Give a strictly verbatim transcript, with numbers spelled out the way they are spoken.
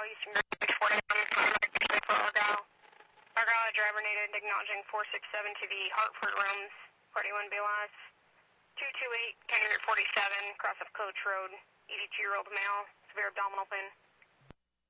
Argyle, Eastern Grade forty-one, for Argyle. Argyle, driver needed acknowledging four six seven to the Hartford rooms, forty-one B L S. two two eight, candidate forty-seven, cross of Coach Road, eighty-two-year-old male, severe abdominal pain.